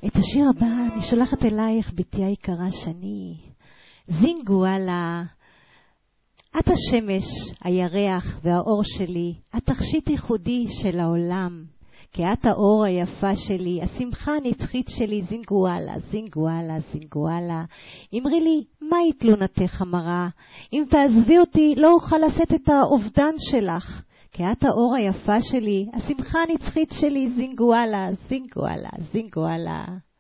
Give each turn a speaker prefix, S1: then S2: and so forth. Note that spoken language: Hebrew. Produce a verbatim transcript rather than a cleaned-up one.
S1: את השיר הבא אני שולחת אלייך, ביתי היקרה שני. זינגואלה, את השמש, הירח והאור שלי, את תכשיט ייחודי של העולם. כי את האור היפה שלי, השמחה הנצחית שלי, זינגואלה, זינגואלה, זינגואלה. אמרי לי, מהי תלונתך המרה? אם תעזבי אותי, לא אוכל לשאת את האובדן שלך. כי את האור היפה שלי, השמחה הנצחית שלי, זינגואלה, זינגואלה, זינגואלה.